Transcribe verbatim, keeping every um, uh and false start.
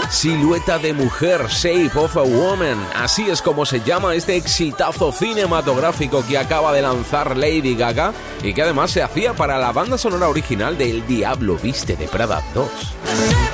Silueta de mujer, Shape of a Woman. Así es como se llama este exitazo cinematográfico que acaba de lanzar Lady Gaga y que además se hacía para la banda sonora original de El Diablo Viste de Prada dos.